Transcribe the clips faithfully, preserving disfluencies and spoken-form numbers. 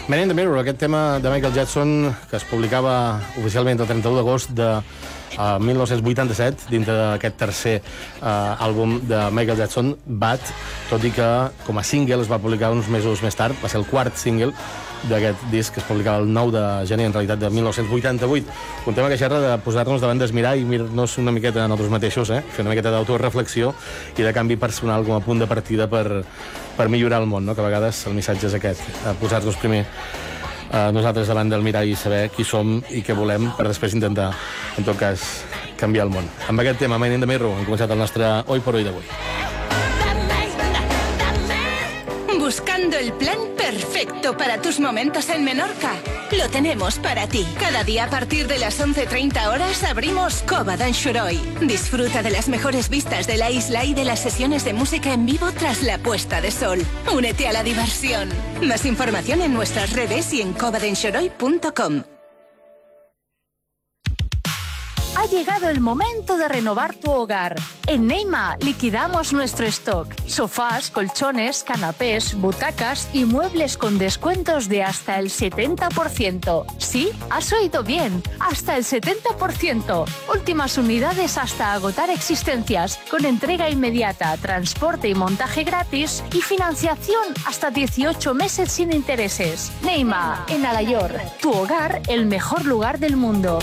Man in the Mirror, aquest tema de Michael Jackson que es publicava oficialment el trenta-u d'agost de uh, mil nou-cents vuitanta-set dintre d'aquest tercer uh, àlbum de Michael Jackson, Bad, tot i que com a single es va publicar uns mesos més tard, va ser el quart single d'aquest disc que es publicava el nou de gener, en realitat, de mil nou-cents vuitanta-vuit. Un tema que xerra de posar-nos davant d'esmirar i mirar-nos una miqueta a nosaltres mateixos, eh? Fer una miqueta d'autoreflexió i de canvi personal com a punt de partida per, per millorar el món, no? Que a vegades el missatge és aquest, posar-nos primer eh, nosaltres davant del mirall i saber qui som i què volem per després intentar, en tot cas, canviar el món. Amb aquest tema, Man in the Mirror, hem començat el nostre Hoy por Hoy d'avui. Buscando el plan perfecto para tus momentos en Menorca. Lo tenemos para ti. Cada día a partir de las once treinta horas abrimos Cova d'en Xuroi. Disfruta de las mejores vistas de la isla y de las sesiones de música en vivo tras la puesta de sol. Únete a la diversión. Más información en nuestras redes y en cova d'en xuroi punto com. Ha llegado el momento de renovar tu hogar. En Neima liquidamos nuestro stock. Sofás, colchones, canapés, butacas y muebles con descuentos de hasta el setenta por ciento. Sí, has oído bien, hasta el setenta por ciento. Últimas unidades hasta agotar existencias, con entrega inmediata, transporte y montaje gratis y financiación hasta dieciocho meses sin intereses. Neima, en Alayor, tu hogar, el mejor lugar del mundo.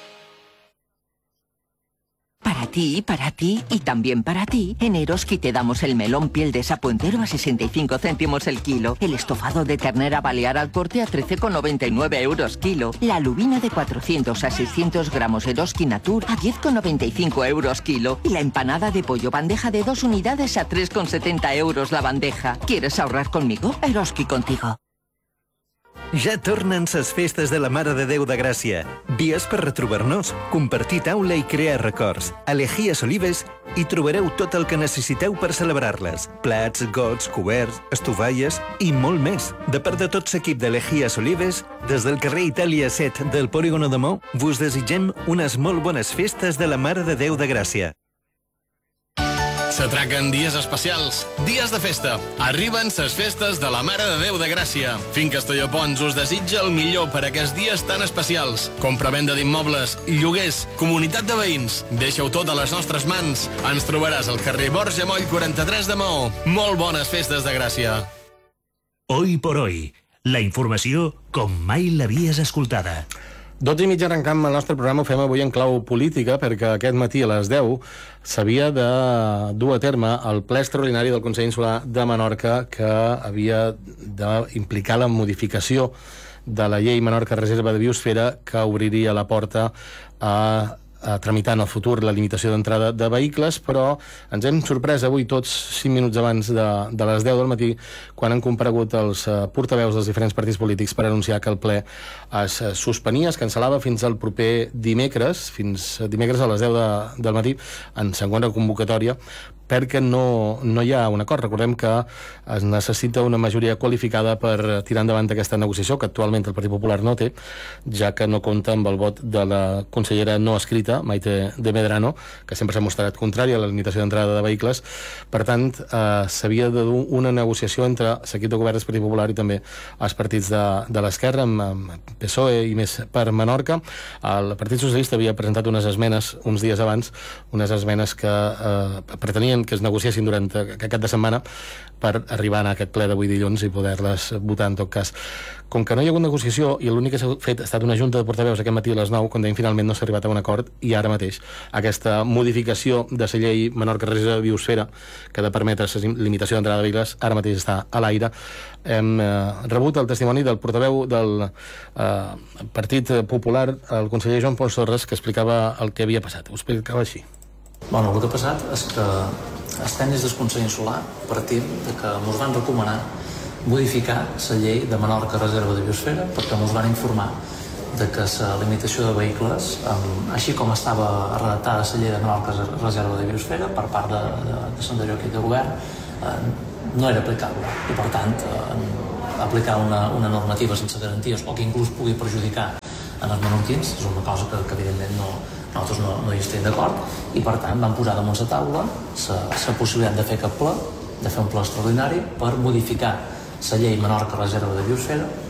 Para ti, para ti y también para ti, en Eroski te damos el melón piel de sapo entero a sesenta y cinco céntimos el kilo, el estofado de ternera balear al corte a trece con noventa y nueve euros kilo, la lubina de cuatrocientos a seiscientos gramos Eroski Natur a diez con noventa y cinco euros kilo y la empanada de pollo bandeja de dos unidades a tres con setenta euros la bandeja. ¿Quieres ahorrar conmigo? Eroski contigo. Ja tornen ses festes de la Mare de Déu de Gràcia. Dies per retrobar-nos, compartir taula i crear records. A Legies Olives hi trobareu tot el que necessiteu per celebrar-les. Plats, gots, coberts, estovalles i molt més. De part de tot l'equip de Legies Olives, des del carrer Itàlia set del Polígono de Mou, vos desitgem unes molt bones festes de la Mare de Déu de Gràcia. S'atraquen dies especials, dies de festa. Arriben ses festes de la Mare de Déu de Gràcia. Finca Estellopons us desitja el millor per aquests dies tan especials. Compra-venda d'immobles, lloguers, comunitat de veïns. Deixa-ho tot a les nostres mans. Ens trobaràs al carrer Borja Moll quaranta-tres de Maó. Molt bones festes de Gràcia. Hoy por hoy, la informació com mai l'havies escoltada. dotze i mitja arrencam el nostre programa, ho fem avui en clau política, perquè aquest matí a les deu s'havia de dur a terme el ple extraordinari del Consell Insular de Menorca, que havia d'implicar la modificació de la llei Menorca Reserva de Biosfera, que obriria la porta a a tramitar en el futur la limitació d'entrada de vehicles, però ens hem sorprès avui tots cinc minuts abans de, de les deu del matí, quan han comparegut els uh, portaveus dels diferents partits polítics per anunciar que el ple es uh, suspenia, es cancel·lava fins al proper dimecres, fins dimecres a les deu de, del matí, en segona convocatòria, perquè no, no hi ha un acord. Recordem que es necessita una majoria qualificada per tirar endavant aquesta negociació, que actualment el Partit Popular no té, ja que no compta amb el vot de la consellera no escrita, Maite de Medrano, que sempre s'ha mostrat contrària a la limitació d'entrada de vehicles. Per tant, eh, s'havia de dur una negociació entre l'equip de govern del Partit Popular i també els partits de, de l'esquerra, amb, amb P S O E i més per Menorca. El Partit Socialista havia presentat unes esmenes uns dies abans, unes esmenes que eh, pretenien que es negociessin durant aquest cap de setmana per arribar a aquest ple d'avui dilluns i poder-les votar en tot cas. Com que no hi ha hagut negociació i l'únic que s'ha fet ha estat una junta de portaveus aquest matí a les nou, com deim, finalment no s'ha arribat a un acord, i ara mateix aquesta modificació de la llei Menorca Reserva de Biosfera, que ha de permetre la limitació d'entrada de vehicles, ara mateix està a l'aire. Hem eh, rebut el testimoni del portaveu del eh, Partit Popular, el conseller Joan Pol Sorres, que explicava el que havia passat. Ho explicava així. Bueno, el que ha passat és que els tècnics del Consell Insular partim de que ens van recomanar modificar la llei de Menorca Reserva de Biosfera, perquè ens van informar de que la limitació de vehicles, així com estava redactada la llei de Menorca Reserva de Biosfera per part de, de, de l'anterior equip de govern, eh, no era aplicable. I per tant, eh, aplicar una, una normativa sense garanties o que inclús pugui perjudicar en els menorquins és una cosa que, que evidentment no, nosaltres no, no hi estem d'acord, i per tant vam posar damunt la taula la possibilitat de fer aquest ple, de fer un ple extraordinari per modificar la llei Menorca Reserva de Biosfera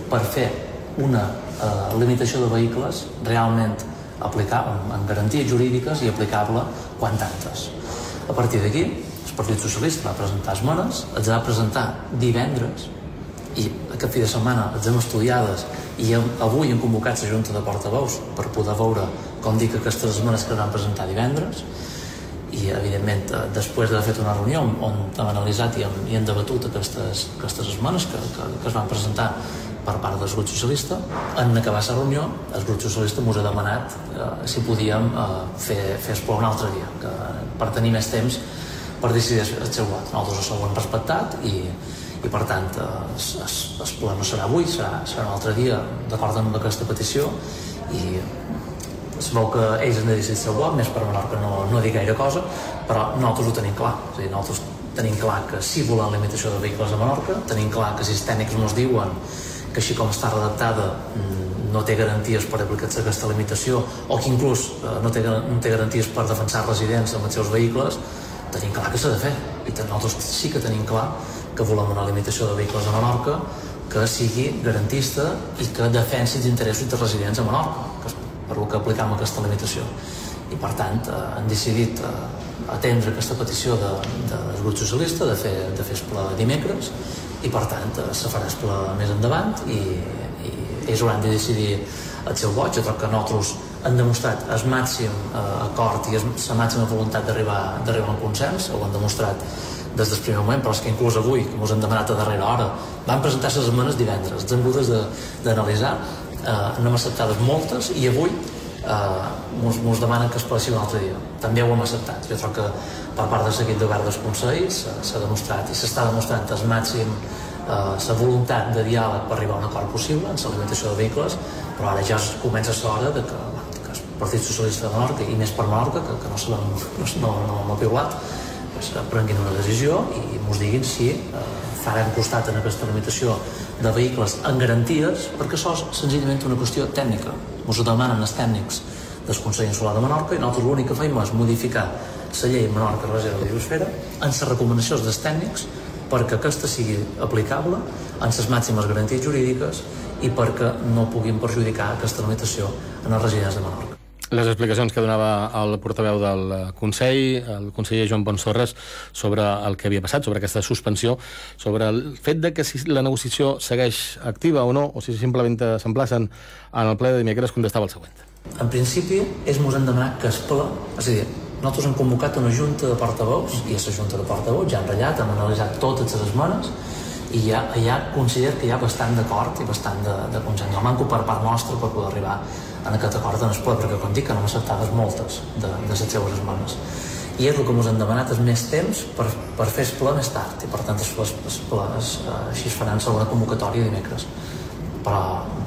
per fer una eh, limitació de vehicles realment aplicable, amb garanties jurídiques i aplicable quant antes. A partir d'aquí, el Partit Socialista va presentar esmenes, els va presentar divendres, i aquest fi de setmana les hem estudiades i hem, avui hem convocat la Junta de Portaveus per poder veure, com dic, aquestes esmenes que van presentar divendres, i evidentment després d'haver fet una reunió on hem analitzat i hem, i hem debatut aquestes, aquestes esmenes que, que, que es van presentar per part del grup socialista. En acabar la reunió, el grup socialista ens ha demanat eh, si podíem eh, fer, fer el ple un altre dia, que, per tenir més temps per decidir el seu vot. Nosaltres això ho hem respectat i, i per tant es, es, el ple no serà avui, serà, serà un altre dia d'acord amb aquesta petició, i es veu que ells han de decidir el seu vot, més per Menorca no, no dic gaire cosa, però nosaltres ho tenim clar. És a dir, nosaltres tenim clar que si volem limitació de vehicles a Menorca, tenim clar que si els tècnics ens diuen que així com està redactada no té garanties per aplicar-se aquesta limitació, o que inclús eh, no, té, no té garanties per defensar residents amb els seus vehicles, tenim clar que s'ha de fer. I nosaltres sí que tenim clar que volem una limitació de vehicles a Menorca que sigui garantista i que defensi els interessos de residents a Menorca, que és per el que aplicam aquesta limitació. I per tant eh, han decidit eh, atendre aquesta petició de, de, del grup socialista de fer, de fer el ple dimecres, i per tant eh, se farà el ple més endavant i, i ells hauran de decidir el seu vot. Jo crec que nosaltres han demostrat el màxim eh, acord i la màxima voluntat d'arribar a un consens, ho han demostrat des del primer moment, però és que inclús avui, que ens han demanat a darrera hora, van presentar les esmenes divendres, els hem hagut d'analitzar, eh, n'hem acceptades moltes, i avui ens uh, demanen que es passi un altre dia. També ho hem acceptat. Jo crec que per part del seguit de govern dels Consells s'ha demostrat i s'està demostrant al màxim la uh, voluntat de diàleg per arribar a un acord possible en la limitació de vehicles, però ara ja comença l'hora de que, que el Partit Socialista de Menorca, i més per Menorca, que, que no se l'han no, no, no piulat, pues, prenguin una decisió i ens diguin si uh, faran costat en aquesta limitació de vehicles en garanties, perquè això és senzillament una qüestió tècnica. Ens ho demanen els tècnics del Consell Insular de Menorca i nosaltres l'únic que fem és modificar la llei Menorca Reserva de Biosfera en les recomanacions dels tècnics perquè aquesta sigui aplicable en les màximes garanties jurídiques i perquè no puguin perjudicar aquesta limitació en els residents de Menorca. Les explicacions que donava el portaveu del Consell, el conseller Joan Pons Torres, sobre el que havia passat, sobre aquesta suspensió, sobre el fet de que si la negociació segueix activa o no, o si simplement s'emplacen en el ple de dimecres, contestava el següent. En principi, ells ens han demanat que es ple, és a dir, nosaltres hem convocat una junta de portaveus, i a la junta de portaveus ja han ratllat, hem analitzat totes les esmenes, i ja, ja considero que hi ha bastant d'acord i bastant de, de consens. El manco per part nostra per poder arribar en aquest acord en el ple, perquè com dic que no hem acceptades moltes de, de les seves esmenes. I és el que ens han demanat és més temps per, per fer el ple més tard, i per tant els plens, els plens eh, així es faran sobre una convocatòria dimecres. Però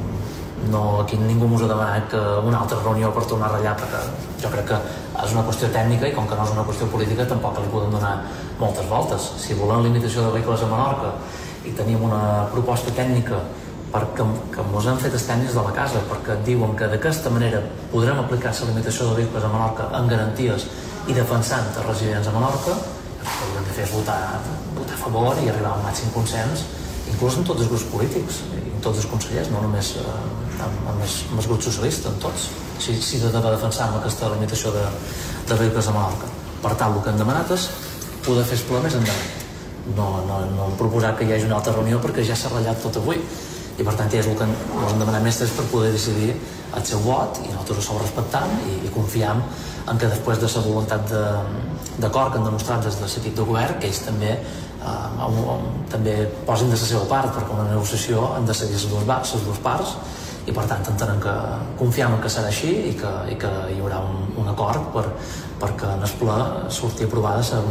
no, aquí ningú ens ha demanat que una altra reunió per tornar a ratllar, perquè jo crec que és una qüestió tècnica i com que no és una qüestió política tampoc li podem donar moltes voltes. Si volem limitació de vehicles a Menorca i tenim una proposta tècnica perquè, que ens han fet els tècnics de la casa, perquè diuen que d'aquesta manera podrem aplicar la limitació de vehicles a Menorca amb garanties i defensant els residents a Menorca, el que hauríem de fer és votar, votar a favor i arribar a un màxim consens, inclús en tots els grups polítics, i en tots els consellers, no només eh, amb, amb, els, amb els grups socialistes, en tots, si, si de, de defensar amb aquesta limitació de, de vehicles a Menorca. Per tant, el que han demanat és poder fer el ple més endavant. No, no, no hem proposat que hi hagi una altra reunió perquè ja s'ha ratllat tot avui, i per tant ja és el que ens han demanat més temps per poder decidir el seu vot, i nosaltres això ho respectam i, i confiem en que després de la voluntat d'acord que han demostrat des del l'equip de govern, que ells també eh, um, um, també posin de la seva part, perquè una negociació han de seguir les dues, les dues parts, i per tant entenem que confiem en que serà així i que, i que hi haurà un, un acord per, perquè en el ple surti aprovada la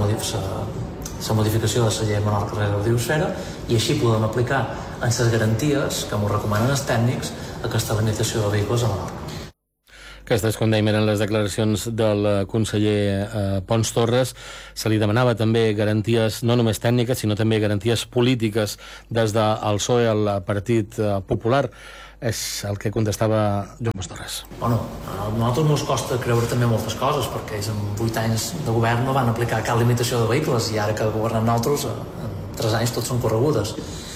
modificació de la llei Menorca Reserva de Biosfera, i així podem aplicar en les garanties que ens recomanen els tècnics aquesta limitació de vehicles a Menorca. Aquestes, com dèiem, eren les declaracions del conseller eh, Pons Torres. Se li demanava també garanties no només tècniques, sinó també garanties polítiques des del P S O E al Partit Popular. És el que contestava Joan Pons Torres. Bueno, a nosaltres ens costa creure també moltes coses, perquè ells en vuit anys de govern no van aplicar cap limitació de vehicles, i ara que governem nosaltres, en tres anys tots són corregudes.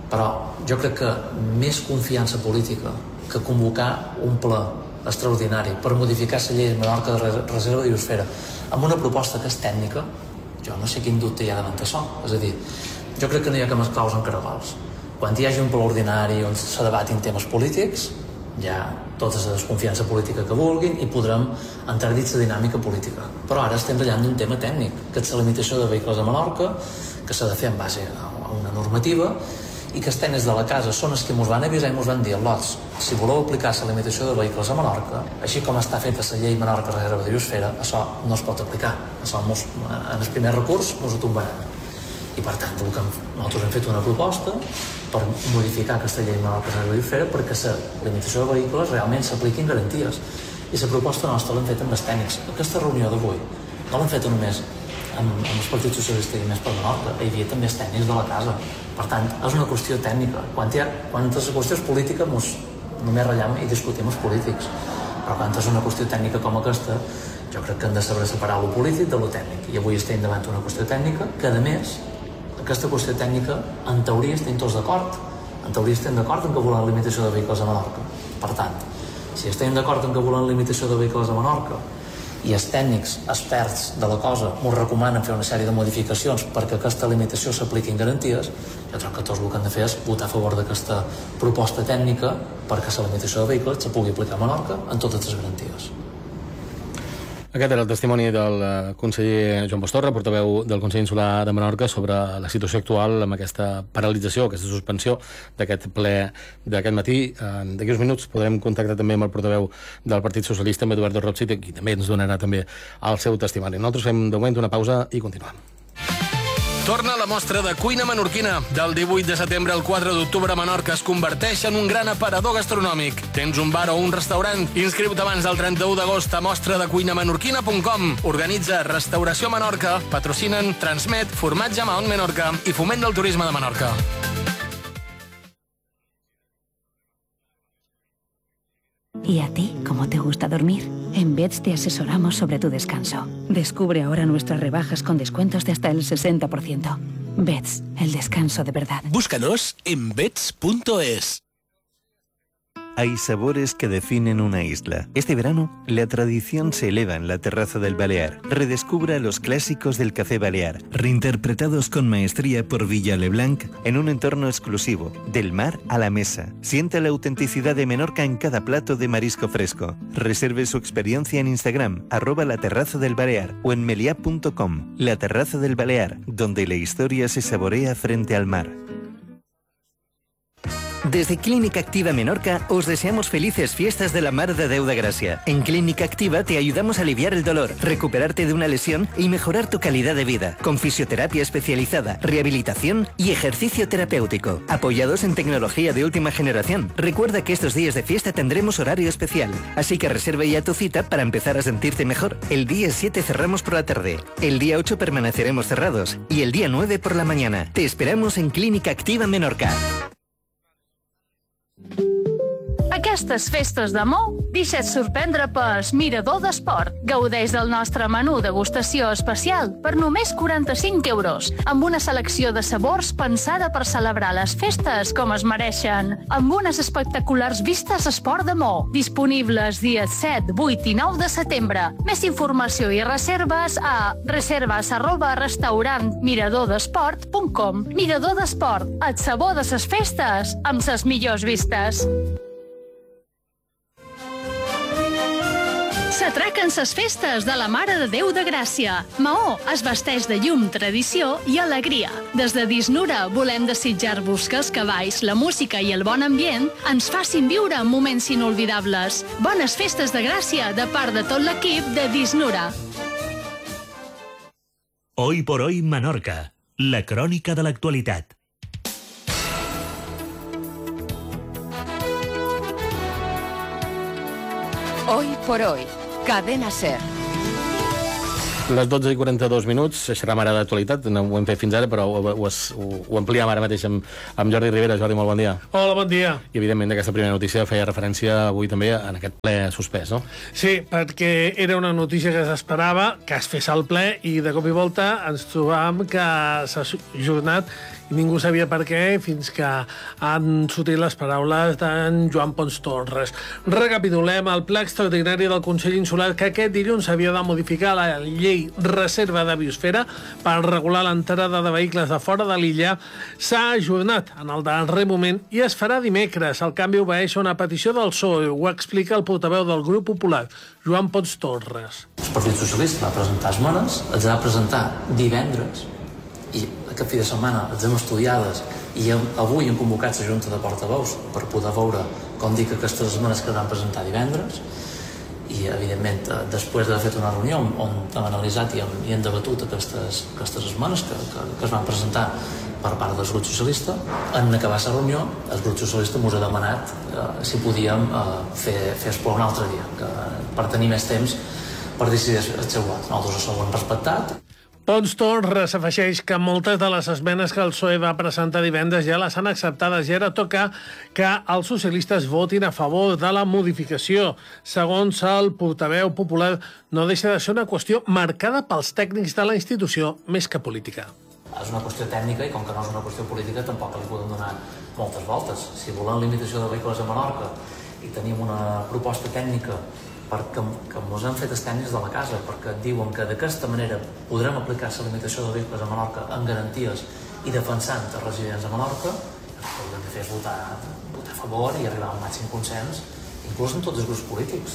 Però jo crec que més confiança política que convocar un ple extraordinari per modificar la llei de Menorca de reserva de biosfera amb una proposta que és tècnica, jo no sé quin dubte hi ha davant d'això. És a dir, jo crec que no hi ha cap claus en caragols. Quan hi hagi un ple ordinari on se debatin temes polítics, hi ha tota la desconfiança política que vulguin i podrem entrar dins la dinàmica política. Però ara estem ballant d'un tema tècnic, que és la limitació de vehicles a Menorca, que s'ha de fer en base a una normativa, i que els tècnics de la casa són els que ens van avisar i ens van dir, lots, si voleu aplicar la limitació de vehicles a Menorca, així com està feta la llei Menorca reserva de biosfera, això no es pot aplicar. Això mos, en el primer recurs ens ho tombaran. I per tant, el que nosaltres hem fet una proposta per modificar aquesta llei Menorca reserva de biosfera perquè la limitació de vehicles realment s'apliqui en garanties. I la proposta nostra l'hem fet amb els tècnics. Aquesta reunió d'avui no l'hem fet només amb, amb els partits socialistes i més per Menorca, hi havia també els tècnics de la casa. Per tant, és una qüestió tècnica. Quan hi ha, quan la qüestió és política, mos, només ratllem i discutim els polítics. Però quan és una qüestió tècnica com aquesta, jo crec que hem de saber separar lo polític de lo tècnic. I avui estem davant d'una qüestió tècnica que, a més, aquesta qüestió tècnica, en teoria, estem tots d'acord. En teoria estem d'acord en que volen la limitació de vehicles a Menorca. Per tant, si estem d'acord en que volen la limitació de vehicles a Menorca i els tècnics experts de la cosa ens recomanen fer una sèrie de modificacions perquè aquesta limitació s'apliqui en garanties, jo crec que tots el que han de fer és votar a favor d'aquesta proposta tècnica perquè la limitació de vehicles se pugui aplicar a Menorca en totes les garanties. Aquest era el testimoni del conseller Joan Bostorra, portaveu del Consell Insular de Menorca, sobre la situació actual amb aquesta paralització, aquesta suspensió d'aquest ple d'aquest matí. D'aquí uns minuts podrem contactar també amb el portaveu del Partit Socialista, amb Eduardo Rotzit, qui també ens donarà també el seu testimoni. Nosaltres fem de moment una pausa i continuem. Torna la mostra de cuina menorquina. Del divuit de setembre al quatre d'octubre, Menorca es converteix en un gran aparador gastronòmic. Tens un bar o un restaurant? Inscriu-te abans del trenta-u d'agost a mostra de cuina menorquina punt com. Organitza Restauració Menorca, patrocinen Transmet, Formatge Mahon Menorca i Foment del Turisme de Menorca. ¿Y a ti cómo te gusta dormir? En Beds te asesoramos sobre tu descanso. Descubre ahora nuestras rebajas con descuentos de hasta el sesenta por ciento. Beds, el descanso de verdad. Búscanos en beds punto es. Hay sabores que definen una isla. Este verano, la tradición se eleva en la terraza del Balear. Redescubra los clásicos del café balear, reinterpretados con maestría por Villa Leblanc en un entorno exclusivo, del mar a la mesa. Sienta la autenticidad de Menorca en cada plato de marisco fresco. Reserve su experiencia en Instagram, arroba la terraza del Balear o en meliá punto com. La terraza del Balear, donde la historia se saborea frente al mar. Desde Clínica Activa Menorca os deseamos felices fiestas de la Mare de Déu de Gràcia. En Clínica Activa te ayudamos a aliviar el dolor, recuperarte de una lesión y mejorar tu calidad de vida, con fisioterapia especializada, rehabilitación y ejercicio terapéutico, apoyados en tecnología de última generación. Recuerda que estos días de fiesta tendremos horario especial, así que reserva ya tu cita para empezar a sentirte mejor. El día siete cerramos por la tarde, el día ocho permaneceremos cerrados y el día nueve por la mañana. Te esperamos en Clínica Activa Menorca. Aquestes festes d'amor, deixa't sorprendre pels Mirador d'Esport. Gaudeix del nostre menú degustació especial per només quaranta-cinc euros, amb una selecció de sabors pensada per celebrar les festes com es mereixen, amb unes espectaculars vistes Esport d'Amor, disponibles dies set, vuit i nou de setembre. Més informació i reserves a reserves arroba restaurant mirador d'esport punt com. Mirador d'Esport, el sabor de ses festes amb ses millors vistes. S'atraquen ses festes de la Mare de Déu de Gràcia. Maó es vesteix de llum, tradició i alegria. Des de Disnura volem desitjar-vos que els cavalls, la música i el bon ambient ens facin viure moments inolvidables. Bones festes de Gràcia de part de tot l'equip de Disnura. Hoy por hoy Menorca, la crònica de l'actualitat. Hoy por hoy, Cadena SER. Les dotze i quaranta-dos minuts, serà ara d'actualitat, no ho hem fet fins ara, però ho, ho, ho, ho ampliem ara mateix amb, amb Jordi Rivera. Jordi, molt bon dia. Hola, bon dia. I evidentment aquesta primera notícia feia referència avui també en aquest ple suspès, no? Sí, perquè era una notícia que s'esperava, que es fes el ple, i de cop i volta ens trobàvem que s'ha ajornat i ningú sabia per què, fins que han sortit les paraules d'en Joan Pons Torres. Recapitulem el ple extraordinari del Consell Insular que aquest dilluns havia de modificar la llei reserva de biosfera per regular l'entrada de vehicles de fora de l'illa. S'ha ajornat en el darrer moment i es farà dimecres. El canvi obeeix a una petició del P S O E, ho explica el portaveu del grup popular, Joan Pons Torres. El Partit Socialista va presentar esmenes, els va presentar divendres, i aquest fi de setmana les hem estudiades i avui hem convocat la Junta de Portaveus per poder veure com dic aquestes esmenes que van presentar divendres, i evidentment després d'haver fet una reunió on hem analitzat i hem, i hem debatut aquestes, aquestes esmenes que, que, que es van presentar per part del grup socialista, en acabar la reunió el grup socialista ens ha demanat eh, si podíem eh, fer, fer esport un altre dia, que, per tenir més temps per decidir el seu vot. Nosaltres això ho hem respectat. Pons Torres afegeix que moltes de les esmenes que el P S O E va presentar divendres ja les han acceptades i ara toca que els socialistes votin a favor de la modificació. Segons el portaveu popular, no deixa de ser una qüestió marcada pels tècnics de la institució més que política. És una qüestió tècnica i com que no és una qüestió política tampoc li podem donar moltes voltes. Si volem limitació de vehicles a Menorca i tenim una proposta tècnica perquè que ens han fet els tècnics de la casa, perquè diuen que d'aquesta manera podrem aplicar la limitació de vehicles a Menorca amb garanties i defensant els residents a Menorca, el que hauríem de fer és votar, votar a favor i arribar a un màxim consens, inclús amb tots els grups polítics.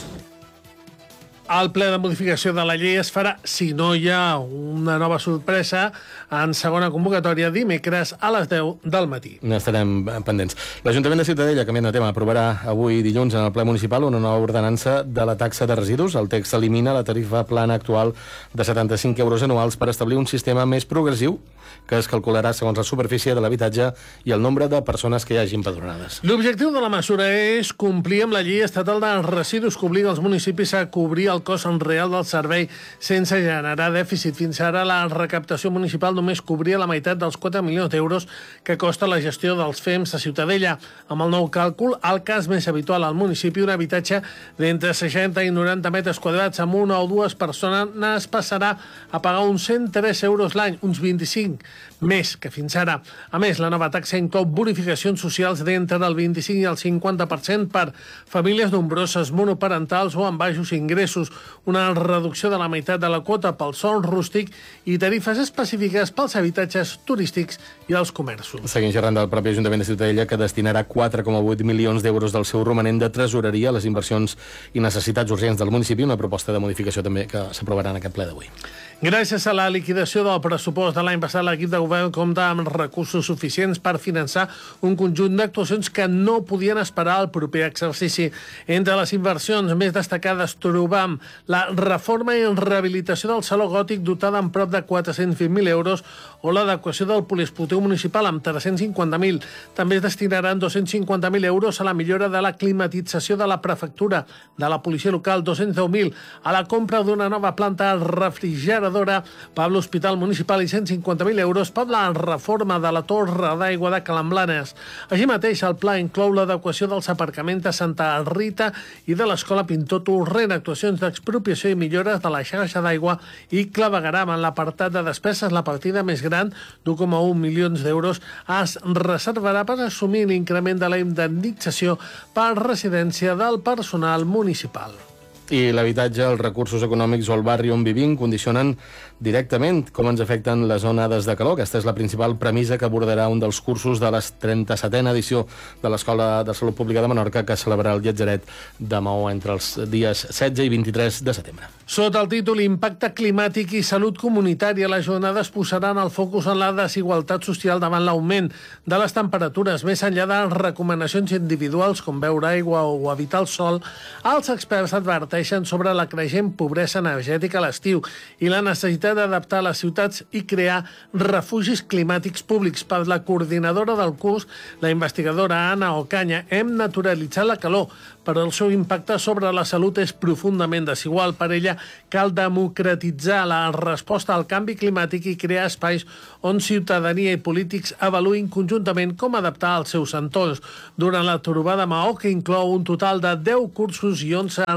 El ple de modificació de la llei es farà, si no hi ha una nova sorpresa, en segona convocatòria dimecres a les deu del matí. N'estarem pendents. L'Ajuntament de Ciutadella, canviant de tema, aprovarà avui dilluns en el ple municipal una nova ordenança de la taxa de residus. El text elimina la tarifa plana actual de setanta-cinc euros anuals per establir un sistema més progressiu que es calcularà segons la superfície de l'habitatge i el nombre de persones que hi hagi empadronades. L'objectiu de la mesura és complir amb la llei estatal de residus que obliga els municipis a cobrir el cost real del servei sense generar dèficit. Fins ara la recaptació municipal només cobria la meitat dels quatre milions d'euros que costa la gestió dels F E M S a Ciutadella. Amb el nou càlcul, el cas més habitual al municipi, un habitatge d'entre seixanta i noranta metres quadrats amb una o dues persones passarà a pagar uns cent tres euros l'any, uns vint-i-cinc més que fins ara. A més, la nova taxa inclou bonificacions socials d'entre el vint-i-cinc i el cinquanta per cent per famílies nombroses, monoparentals o amb baixos ingressos, una reducció de la meitat de la quota pel sòl rústic i tarifes específiques pels habitatges turístics i els comerços. Seguim xerrant del propi Ajuntament de Ciutadella, que destinarà quatre coma vuit milions d'euros del seu romanent de tresoreria a les inversions i necessitats urgents del municipi, una proposta de modificació també que s'aprovarà en aquest ple d'avui. Gràcies a la liquidació del pressupost de l'any passat, l'equip de govern compta amb recursos suficients per finançar un conjunt d'actuacions que no podien esperar al proper exercici. Entre les inversions més destacades trobam la reforma i rehabilitació del Saló Gòtic dotada amb prop de quatre-cents vint mil euros o l'adequació del poliesportiu municipal amb tres-cents cinquanta mil. També es destinaran dos-cents cinquanta mil euros a la millora de la climatització de la prefectura, de la policia local dos-cents deu mil, a la compra d'una nova planta refrigeradora per l'Hospital Municipal i cent cinquanta mil euros per la reforma de la torre d'aigua de Calamblanes. Així mateix, el pla inclou l'adequació dels aparcaments de Santa Rita i de l'Escola Pintor Torrent, actuacions d'expropiació i millores de la xarxa d'aigua i clavegaram. En l'apartat de despeses, la partida més gran d'un coma un milions d'euros es reservarà per assumir l'increment de la indemnització per residència del personal municipal. I l'habitatge, els recursos econòmics o el barri on vivim condicionen directament com ens afecten les onades de calor. Aquesta és la principal premissa que abordarà un dels cursos de la trenta-setena edició de l'Escola de Salut Pública de Menorca, que celebrarà el Llatzeret de Maó entre els dies setze i vint-i-tres de setembre. Sota el títol Impacte climàtic i salut comunitària, les jornades posaran el focus en la desigualtat social davant l'augment de les temperatures. Més enllà de recomanacions individuals com beure aigua o evitar el sol, els experts adverteixen sobre la creixent pobresa energètica a l'estiu i la necessitat d'adaptar les ciutats i crear refugis climàtics públics. Per la coordinadora del curs, la investigadora Anna Ocaña, hem naturalitzat la calor, però el seu impacte sobre la salut és profundament desigual. Per ella, cal democratitzar la resposta al canvi climàtic i crear espais on ciutadania i polítics avaluïn conjuntament com adaptar els seus entorns. Durant la trobada Maó, que inclou un total de deu cursos i onze reunions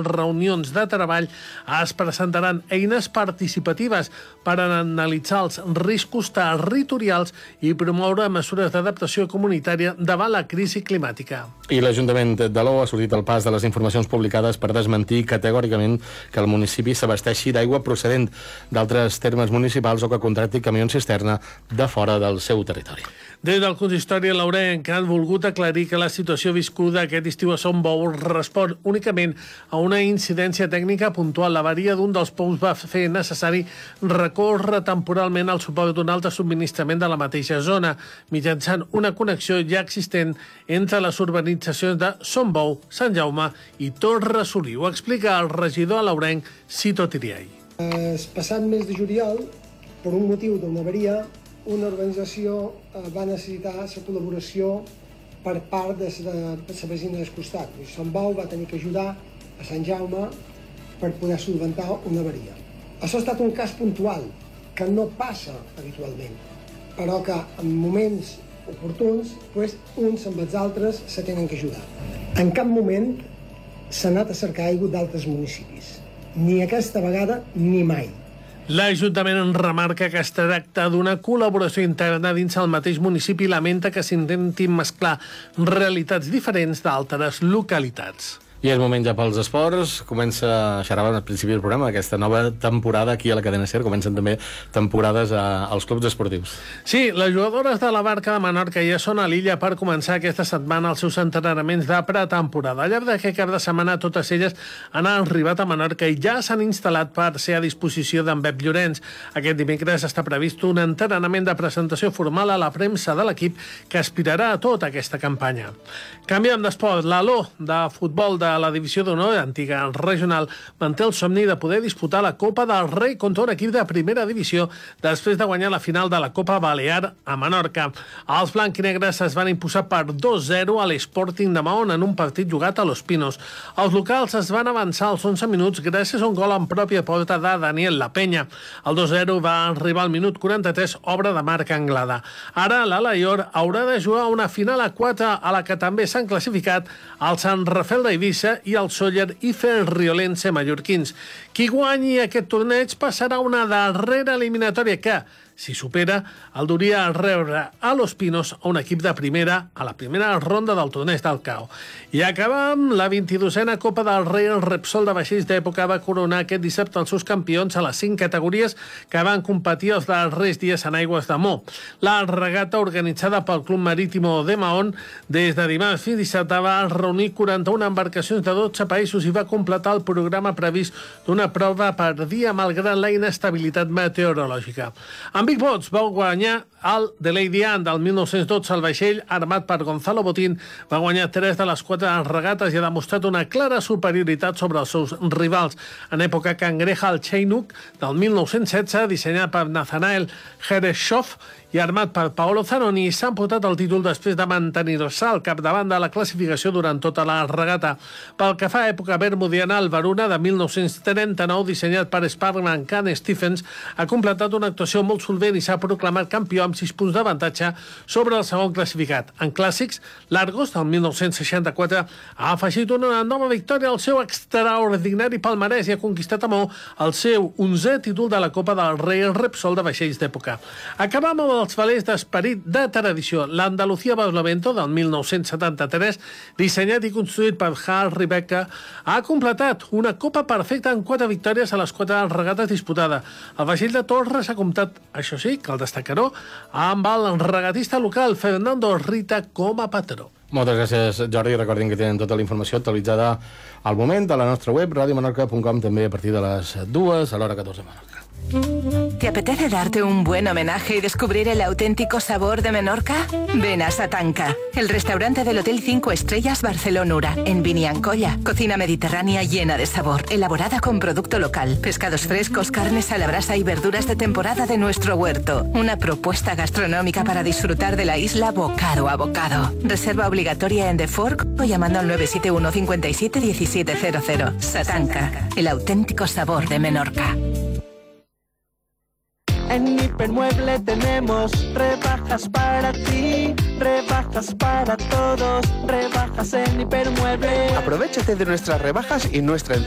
reunions de treball es presentaran eines participatives per analitzar els riscos territorials i promoure mesures d'adaptació comunitària davant la crisi climàtica. I l'Ajuntament d'Aló ha sortit al pas de les informacions publicades per desmentir categòricament que el municipi s'abasteixi d'aigua procedent d'altres termes municipals o que contracti camions cisterna de fora del seu territori. Des del consistori laurenc han volgut aclarir que la situació viscuda aquest estiu a Son Bou respon únicament a una incidència tècnica puntual. L'avaria d'un dels pous va fer necessari recórrer temporalment al suport d'un altre subministrament de la mateixa zona, mitjançant una connexió ja existent entre les urbanitzacions de Son Bou, Sant Jaume i Torre Solí. Ho explica el regidor laurenc, Cito Tiriai. El passat mes de juliol, per un motiu d'una avaria, una organització va necessitar la col·laboració per part de la veïna del costat. Sant Bou va tenir que ajudar a Sant Jaume per poder solventar una avaria. Això ha estat un cas puntual, que no passa habitualment, però que en moments oportuns, doncs, uns amb els altres se tenen que ajudar. En cap moment s'ha anat a cercar aigua d'altres municipis, ni aquesta vegada ni mai. L'Ajuntament en remarca que es tracta d'una col·laboració interna dins el mateix municipi i lamenta que s'intentin mesclar realitats diferents d'altres localitats. I és moment ja pels esports. Comença, xerràvem al principi del programa, aquesta nova temporada aquí a la cadena SER. Comencen també temporades a, als clubs esportius. Sí, les jugadores de la Barca de Menorca ja són a l'illa per començar aquesta setmana els seus entrenaments de pretemporada. Al llarg d'aquest cap de setmana totes elles han arribat a Menorca i ja s'han instal·lat per ser a disposició d'en Pep Llorenç. Aquest dimecres està previst un entrenament de presentació formal a la premsa de l'equip que aspirarà a tota aquesta campanya. Canviem d'esport. L'Aló de futbol de la divisió d'honor, antiga regional, manté el somni de poder disputar la Copa del Rei contra un equip de primera divisió després de guanyar la final de la Copa Balear a Menorca. Els blanquinegres es van imposar per dos zero a l'Sporting de Mahón en un partit jugat a Los Pinos. Els locals es van avançar als onze minuts gràcies a un gol en pròpia porta de Daniel La Peña. El dos zero va arribar al minut quaranta-tres, obra de Marc Anglada. Ara l'Alaior haurà de jugar una final a quatre a la que també s'han classificat el Sant Rafael d'Eivissa i el Sóller i Ferriolense mallorquins. Qui guanyi aquest torneig passarà una darrera eliminatòria que, si supera, el duria a rebre a Los Pinos a un equip de primera a la primera ronda del torneig del C A O. I acabam la vint-i-dosena Copa del Rei. El Repsol de vaixells d'època va coronar aquest dissabte els seus campions a les cinc categories que van competir els darrers dies en aigües de Mo. La regata organitzada pel Club Marítimo de Mahón des de dimarts fins dissabte va reunir quaranta-una embarcacions de dotze països i va completar el programa previst d'una prova per dia malgrat la inestabilitat meteorològica. En Big Boats va guanyar el The Lady Anne del mil nou-cents dotze. El vaixell, armat per Gonzalo Botín, va guanyar tres de les quatre regates i ha demostrat una clara superioritat sobre els seus rivals. En època cangreja, el Chinook del mil nou-cents setze, dissenyat per Nathanael Herreshoff i armat per Paolo Zanoni, s'ha emportat el títol després de mantenir-se al capdavant de la classificació durant tota la regata. Pel que fa a època bermudiana, el Varuna de mil nou-cents trenta-nou, dissenyat per Sparkman Can Stephens, ha completat una actuació molt solvent i s'ha proclamat campió amb sis punts d'avantatge sobre el segon classificat. En clàssics, l'Argos del mil nou-cents seixanta-quatre ha afegit una nova victòria al seu extraordinari palmarès i ha conquistat a Mo el seu onzè títol de la Copa del Rei Repsol de vaixells d'època. Acabam amb els velers d'esperit de tradició. L'Andalucía Barlovento del mil nou-cents setanta-tres, dissenyat i construït per Harry Becker, ha completat una copa perfecta en quatre victòries a les quatre regates disputades. El vaixell de Torres ha comptat, això sí, que el destacaró, amb el regatista local Fernando Rita com a patró. Moltes gràcies, Jordi. Recordin que tenen tota la informació actualitzada al moment a la nostra web, radio menorca punt com, també a partir de les dues a l'hora catorze a Menorca. ¿Te apetece darte un buen homenaje y descubrir el auténtico sabor de Menorca? Ven a Satanca, el restaurante del Hotel cinco Estrellas Barcelonura, en Biniancolla. Cocina mediterránea llena de sabor, elaborada con producto local. Pescados frescos, carnes a la brasa y verduras de temporada de nuestro huerto. Una propuesta gastronómica para disfrutar de la isla bocado a bocado. Reserva obligatoria en The Fork o llamando al nueve siete uno, cinco siete, uno siete cero cero. Satanca, el auténtico sabor de Menorca. En Hipermueble tenemos rebajas para ti, rebajas para todos, rebajas en Hipermueble. Aprovechate de nuestras rebajas y nuestra